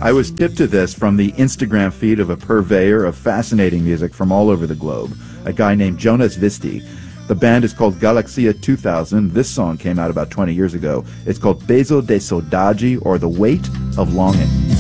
I was tipped to this from the Instagram feed of a purveyor of fascinating music from all over the globe, a guy named Jonas Visti. The band is called Galaxia 2000. This song came out about 20 years ago. It's called Peso de Saudade, or The Weight of Longing.